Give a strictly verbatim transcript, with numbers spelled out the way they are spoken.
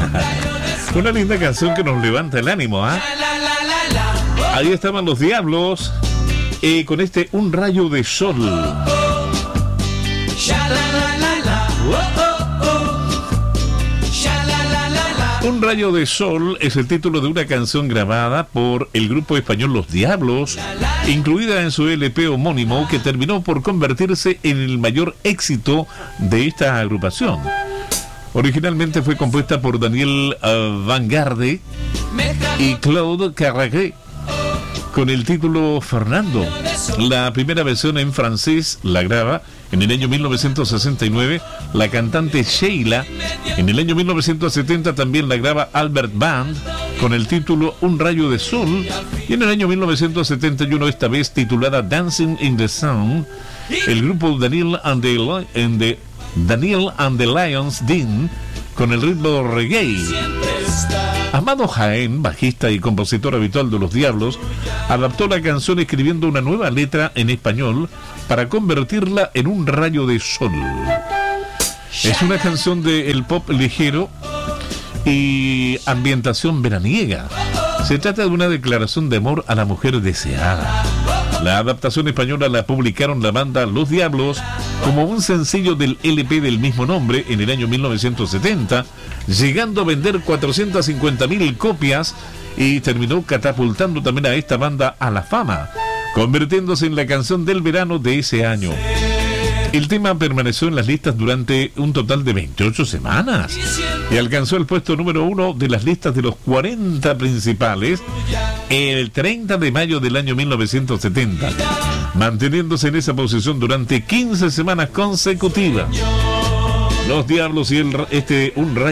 Una linda canción que nos levanta el ánimo, ¿ah? ¿eh? Ahí estaban Los Diablos eh, con este Un Rayo de Sol. Un Rayo de Sol es el título de una canción grabada por el grupo español Los Diablos, incluida en su L P homónimo, que terminó por convertirse en el mayor éxito de esta agrupación. Originalmente fue compuesta por Daniel uh, Vanguarde y Claude Carragé, con el título Fernando. La primera versión en francés la graba en el año mil novecientos sesenta y nueve la cantante Sheila. En el año mil novecientos setenta también la graba Albert Band con el título Un Rayo de Sol. Y en el año mil novecientos setenta y uno, esta vez titulada Dancing in the Sun, el grupo Daniel and the, and the, Daniel and the Lions Den con el ritmo reggae. Amado Jaén, bajista y compositor habitual de Los Diablos, adaptó la canción escribiendo una nueva letra en español para convertirla en un rayo de sol. Es una canción del pop ligero y ambientación veraniega. Se trata de una declaración de amor a la mujer deseada. La adaptación española la publicaron la banda Los Diablos como un sencillo del L P del mismo nombre en el año mil novecientos setenta, llegando a vender cuatrocientas cincuenta mil copias y terminó catapultando también a esta banda a la fama, convirtiéndose en la canción del verano de ese año. El tema permaneció en las listas durante un total de veintiocho semanas y alcanzó el puesto número uno de las listas de los cuarenta principales el treinta de mayo del año mil novecientos setenta, manteniéndose en esa posición durante quince semanas consecutivas. Los Diablos y el, este Un Rayo